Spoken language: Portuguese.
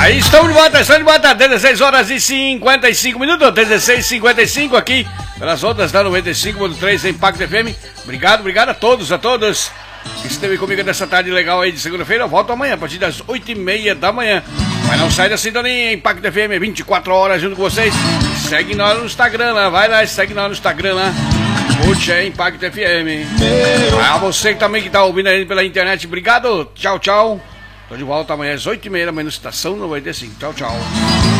Aí estamos de volta, 16 horas e 55 minutos, 16h55 aqui, pelas ondas da 95.3 Impact FM. Obrigado a todos, que esteve comigo nessa tarde legal aí de segunda-feira. Eu volto amanhã, a partir das 8h30 da manhã. Mas não sai da sintonia, Impact FM, 24 horas junto com vocês. Segue nós no Instagram lá, vai lá e segue nós no Instagram lá. Curte aí, Impact FM. A você que também que tá ouvindo aí pela internet, obrigado, tchau. Tô de volta amanhã às 8h30 da manhã no Estação 95. Tchau.